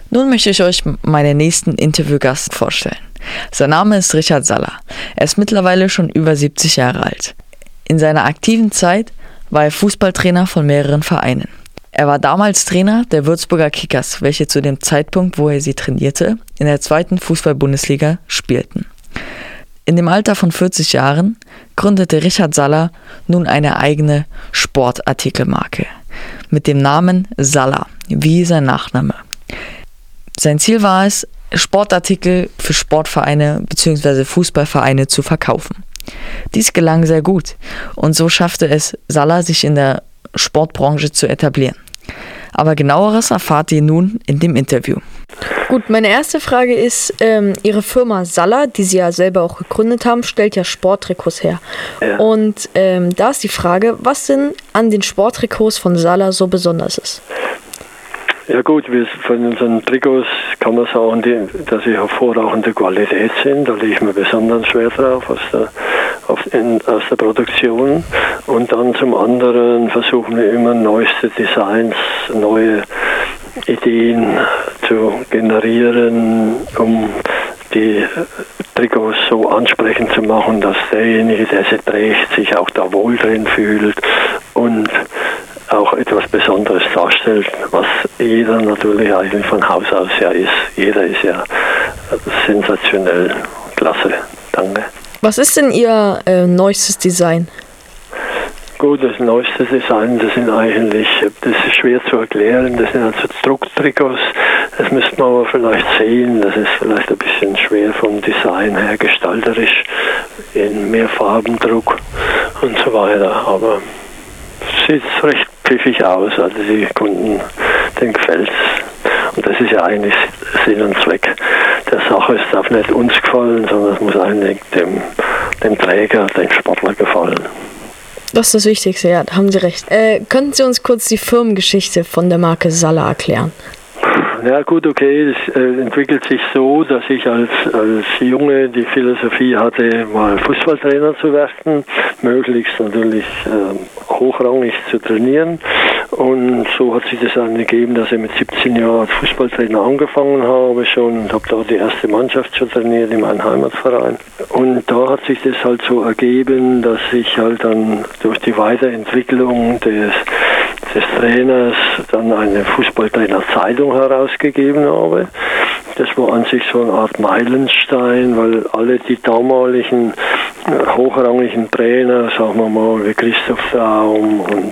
Nun möchte ich euch meinen nächsten Interviewgast vorstellen. Sein Name ist Richard Saller. Er ist mittlerweile schon über 70 Jahre alt. In seiner aktiven Zeit war er Fußballtrainer von mehreren Vereinen. Er war damals Trainer der Würzburger Kickers, welche zu dem Zeitpunkt, wo er sie trainierte, in der 2. Fußball-Bundesliga spielten. In dem Alter von 40 Jahren gründete Richard Saller nun eine eigene Sportartikelmarke mit dem Namen Saller, wie sein Nachname. Sein Ziel war es, Sportartikel für Sportvereine bzw. Fußballvereine zu verkaufen. Dies gelang sehr gut und so schaffte es Saller, sich in der Sportbranche zu etablieren. Aber genaueres erfahrt ihr nun in dem Interview. Gut, meine erste Frage ist, Ihre Firma Saller, die Sie ja selber auch gegründet haben, stellt ja Sporttrikots her. Ja. Und da ist die Frage, was denn an den Sporttrikots von Saller so besonders ist? Ja gut, von unseren Trikots kann man sagen, dass sie hervorragende Qualität sind. Da lege ich mir besonders schwer drauf aus der Produktion. Und dann zum anderen versuchen wir immer neueste Designs, neue Ideen zu generieren, um die Trikots so ansprechend zu machen, dass derjenige, der sie trägt, sich auch da wohl drin fühlt und auch etwas Besonderes darstellt, was jeder natürlich eigentlich von Haus aus ja ist. Jeder ist ja sensationell. Klasse. Danke. Was ist denn Ihr neuestes Design? Gut, das neueste Design, das ist schwer zu erklären, das sind also Drucktrikots, das müsste man aber vielleicht sehen, das ist vielleicht ein bisschen schwer vom Design her, gestalterisch, in Mehrfarbendruck und so weiter, aber es sieht recht pfiffig aus, also die Kunden, denen gefällt's. Und das ist ja eigentlich Sinn und Zweck der Sache. Es darf nicht uns gefallen, sondern es muss eigentlich dem Träger, dem Sportler gefallen. Das ist das Wichtigste, ja, da haben Sie recht. Könnten Sie uns kurz die Firmengeschichte von der Marke Saller erklären? Ja gut, okay, es entwickelt sich so, dass ich als Junge die Philosophie hatte, mal Fußballtrainer zu werden, möglichst natürlich hochrangig zu trainieren. Und so hat sich das dann ergeben, dass ich mit 17 Jahren als Fußballtrainer angefangen habe schon und habe da die erste Mannschaft schon trainiert in meinem Heimatverein. Und da hat sich das halt so ergeben, dass ich halt dann durch die Weiterentwicklung des Trainers dann eine Fußballtrainer-Zeitung herausgegeben habe. Das war an sich so eine Art Meilenstein, weil alle die damaligen hochrangigen Trainer, sagen wir mal, wie Christoph Daum und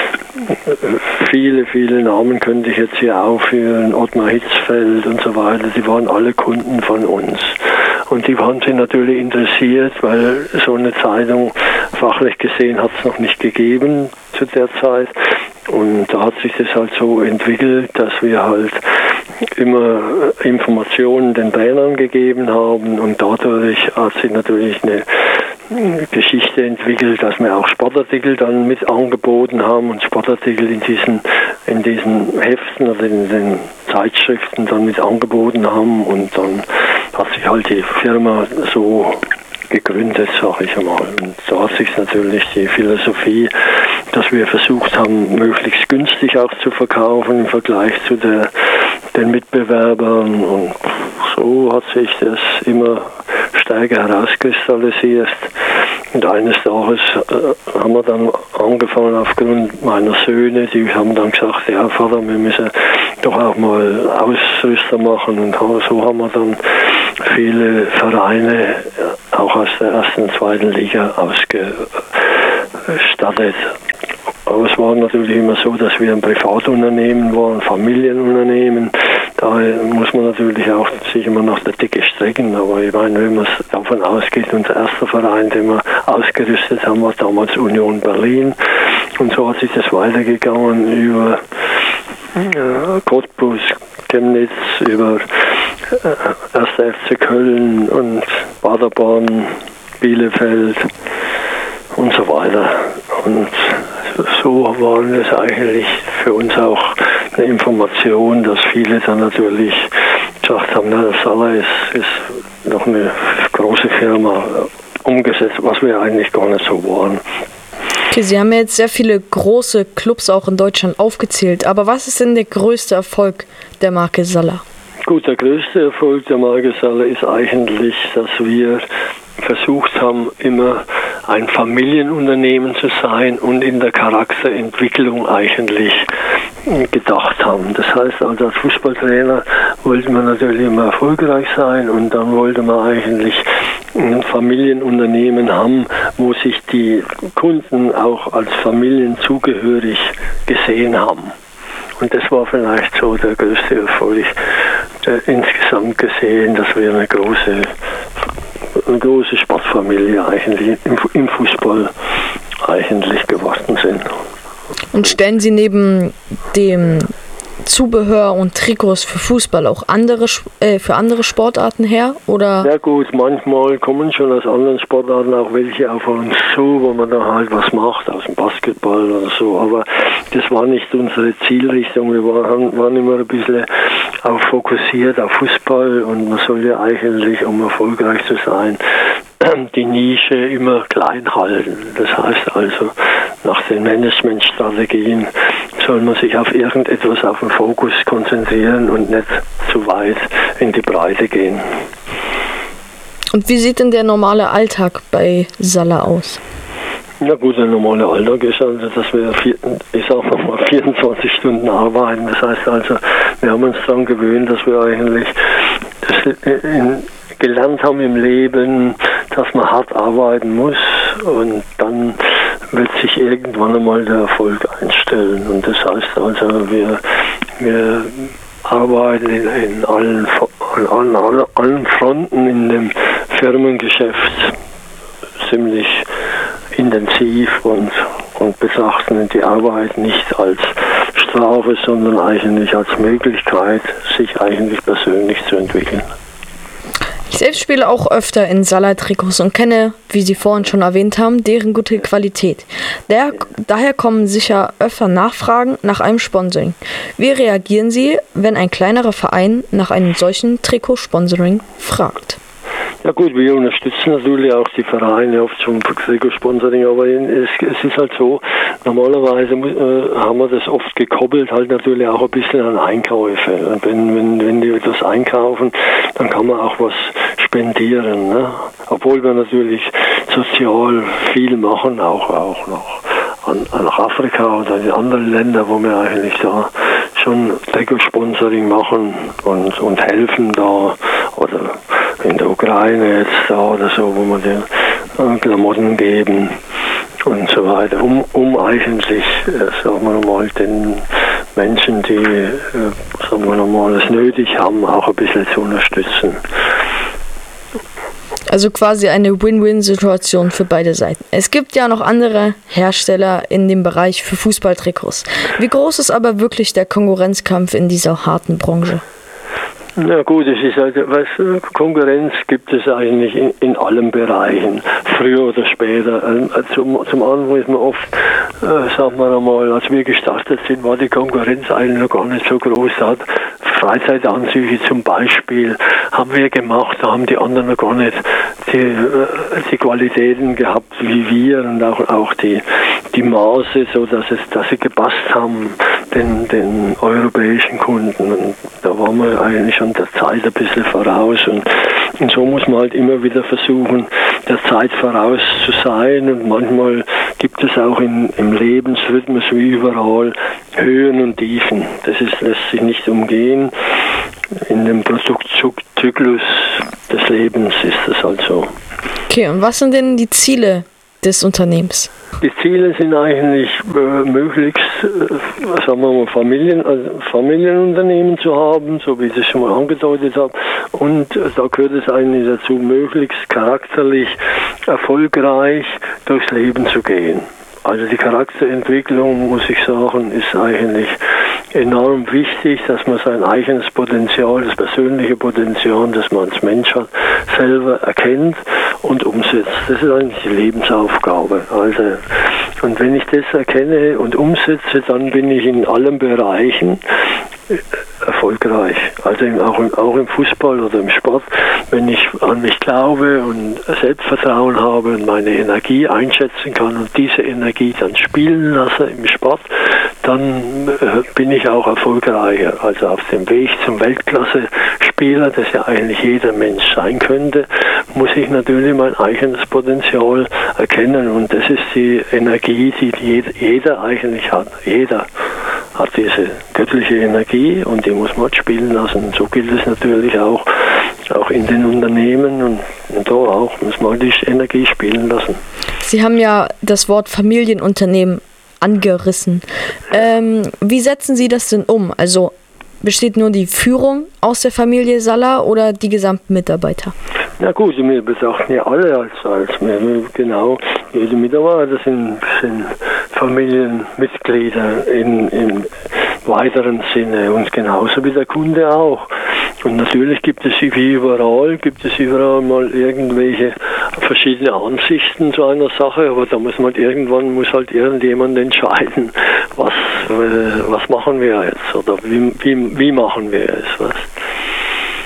viele, viele Namen könnte ich jetzt hier aufführen, Ottmar Hitzfeld und so weiter, die waren alle Kunden von uns. Und die waren sich natürlich interessiert, weil so eine Zeitung fachlich gesehen hat es noch nicht gegeben zu der Zeit. Und da hat sich das halt so entwickelt, dass wir halt immer Informationen den Trainern gegeben haben und dadurch hat sich natürlich eine Geschichte entwickelt, dass wir auch Sportartikel dann mit angeboten haben und Sportartikel in diesen Heften oder in den Zeitschriften dann mit angeboten haben und dann hat sich halt die Firma so gegründet, sage ich einmal. Und da hat sich natürlich die Philosophie, dass wir versucht haben, möglichst günstig auch zu verkaufen im Vergleich zu den Mitbewerbern und so hat sich das immer stärker herauskristallisiert. Und eines Tages haben wir dann angefangen aufgrund meiner Söhne, die haben dann gesagt, ja Vater, wir müssen doch auch mal Ausrüster machen und so haben wir dann viele Vereine auch aus der ersten und zweiten Liga ausgestattet. Aber es war natürlich immer so, dass wir ein Privatunternehmen waren, ein Familienunternehmen. Da muss man natürlich auch sich immer nach der Decke strecken. Aber ich meine, wenn man davon ausgeht, unser erster Verein, den wir ausgerüstet haben, war damals Union Berlin. Und so hat sich das weitergegangen über Cottbus, Chemnitz, über 1. FC Köln und Paderborn, Bielefeld und so weiter. Und so war das eigentlich für uns auch eine Information, dass viele dann natürlich gesagt haben, na, Saller ist noch eine große Firma umgesetzt, was wir eigentlich gar nicht so waren. Okay, Sie haben ja jetzt sehr viele große Clubs auch in Deutschland aufgezählt, aber was ist denn der größte Erfolg der Marke Saller? Gut, der größte Erfolg der Marke Salla ist eigentlich, dass wir versucht haben, immer ein Familienunternehmen zu sein und in der Charakterentwicklung eigentlich gedacht haben. Das heißt, also als Fußballtrainer wollte man natürlich immer erfolgreich sein und dann wollte man eigentlich ein Familienunternehmen haben, wo sich die Kunden auch als Familien zugehörig gesehen haben. Und das war vielleicht so der größte Erfolg insgesamt gesehen, dass wir eine große Sportfamilie eigentlich im Fußball eigentlich geworden sind. Und stellen Sie neben dem Zubehör und Trikots für Fußball auch für andere Sportarten her? Oder? Ja gut, manchmal kommen schon aus anderen Sportarten auch welche auf uns zu, wo man da halt was macht, aus dem Basketball oder so, aber das war nicht unsere Zielrichtung. Wir waren immer ein bisschen fokussiert auf Fußball und man soll ja eigentlich, um erfolgreich zu sein, die Nische immer klein halten. Das heißt also, nach den Managementstrategien soll man sich auf irgendetwas, auf den Fokus konzentrieren und nicht zu weit in die Breite gehen. Und wie sieht denn der normale Alltag bei Salla aus? Ja gut, der normale Alltag ist also, dass wir 24 Stunden arbeiten. Das heißt also, wir haben uns daran gewöhnt, dass wir eigentlich gelernt haben im Leben, dass man hart arbeiten muss und dann wird sich irgendwann einmal der Erfolg einstellen. Und das heißt also, wir arbeiten an allen Fronten in dem Firmengeschäft ziemlich intensiv und betrachten die Arbeit nicht als Strafe, sondern eigentlich als Möglichkeit, sich eigentlich persönlich zu entwickeln. Ich selbst spiele auch öfter in Salla-Trikots und kenne, wie Sie vorhin schon erwähnt haben, deren gute Qualität. Daher kommen sicher öfter Nachfragen nach einem Sponsoring. Wie reagieren Sie, wenn ein kleinerer Verein nach einem solchen Trikotsponsoring fragt? Ja gut, wir unterstützen natürlich auch die Vereine oft zum Trikotsponsoring, aber es ist halt so, normalerweise haben wir das oft gekoppelt halt natürlich auch ein bisschen an Einkäufe. Und wenn die etwas einkaufen, dann kann man auch was spendieren, ne? Obwohl wir natürlich sozial viel machen, auch noch nach Afrika oder in andere Länder, wo wir eigentlich da schon Trikotsponsoring machen und helfen da, oder in der Ukraine jetzt da oder so, wo wir den Klamotten geben und so weiter, um eigentlich, sagen wir mal, den Menschen, die, sagen wir mal, es nötig haben, auch ein bisschen zu unterstützen. Also quasi eine Win-Win-Situation für beide Seiten. Es gibt ja noch andere Hersteller in dem Bereich für Fußballtrikots. Wie groß ist aber wirklich der Konkurrenzkampf in dieser harten Branche? Na gut, es ist halt, Konkurrenz gibt es eigentlich in allen Bereichen, früher oder später. Zum Anfang ist man oft, sagen wir mal, als wir gestartet sind, war die Konkurrenz eigentlich noch gar nicht so groß. Da hat Freizeitanzüge zum Beispiel haben wir gemacht, da haben die anderen noch gar nicht die Qualitäten gehabt wie wir und auch die Maße, so dass sie gepasst haben den europäischen Kunden. Und da waren wir eigentlich schon der Zeit ein bisschen voraus und so muss man halt immer wieder versuchen, der Zeit voraus zu sein, und manchmal gibt es auch im Lebensrhythmus wie überall Höhen und Tiefen. Das lässt sich nicht umgehen. In dem Produktzyklus des Lebens ist das halt so. Okay, und was sind denn die Ziele des Unternehmens? Die Ziele sind eigentlich möglichst, sagen wir mal, Familienunternehmen zu haben, so wie ich das schon mal angedeutet habe. Und da gehört es eigentlich dazu, möglichst charakterlich erfolgreich durchs Leben zu gehen. Also die Charakterentwicklung, muss ich sagen, ist eigentlich enorm wichtig, dass man sein eigenes Potenzial, das persönliche Potenzial, das man als Mensch hat, selber erkennt und umsetzt. Das ist eigentlich die Lebensaufgabe. Also, und wenn ich das erkenne und umsetze, dann bin ich in allen Bereichen erfolgreich. Also auch im Fußball oder im Sport, wenn ich an mich glaube und Selbstvertrauen habe und meine Energie einschätzen kann und diese Energie dann spielen lasse im Sport, dann bin ich auch erfolgreicher. Also auf dem Weg zum Weltklasse-Spieler, das ja eigentlich jeder Mensch sein könnte, muss ich natürlich mein eigenes Potenzial erkennen. Und das ist die Energie, die jeder eigentlich hat. Jeder hat diese göttliche Energie und die muss man halt spielen lassen. Und so gilt es natürlich auch in den Unternehmen und da auch muss man die Energie spielen lassen. Sie haben ja das Wort Familienunternehmen angerissen. Wie setzen Sie das denn um? Also besteht nur die Führung aus der Familie Salla oder die gesamten Mitarbeiter? Na gut, wir betrachten ja alle als genau, jede Mitarbeiter sind Familienmitglieder im weiteren Sinne und genauso wie der Kunde auch. Und natürlich gibt es überall mal irgendwelche verschiedene Ansichten zu einer Sache, aber da muss halt irgendjemand entscheiden, was machen wir jetzt oder wie machen wir es. Was?